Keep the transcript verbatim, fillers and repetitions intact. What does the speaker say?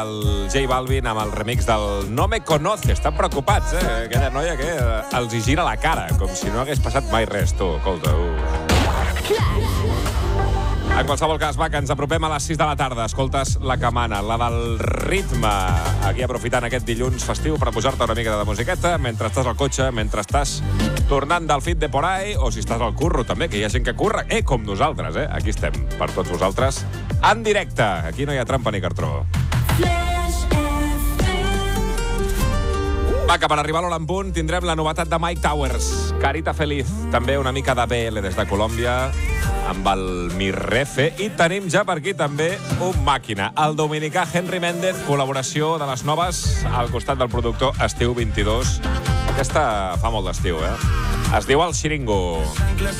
El J Balvin amb el remix del No Me Conoce. Estan preocupats, eh? Aquella noia que els hi gira la cara, com si no hagués passat mai res, tu. Escolta, uh. En qualsevol cas, va, que ens apropem a les sis de la tarda. Escoltes la que mana, la del ritme. Aquí aprofitant aquest dilluns festiu per posar-te una mica de musiqueta mentre estàs al cotxe, mentre estàs tornant del fit de por ahí, o si estàs al curro també, que hi ha gent que curra, eh, com nosaltres, eh? Aquí estem, per tots vosaltres, en directe. Aquí no hi ha trampa ni cartró. Va, que per arribar a l'hora en punt tindrem la novetat de Mike Towers, Carita Feliz, també una mica de B L des de Colòmbia, amb el Mirrefe, i tenim ja per aquí també un màquina, el dominicà Henry Méndez, col·laboració de les noves al costat del productor Estiu vint-i-dos. Aquesta fa molt d'estiu, eh? Es diu El Xiringo.